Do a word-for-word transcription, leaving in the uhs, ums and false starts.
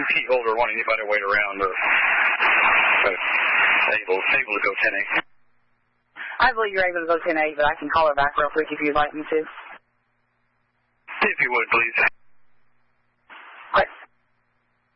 key holder wanting anybody to wait around or able, able to go ten eight. I believe you're able to go ten eight, but I can call her back real quick if you'd like me to. If you would, please.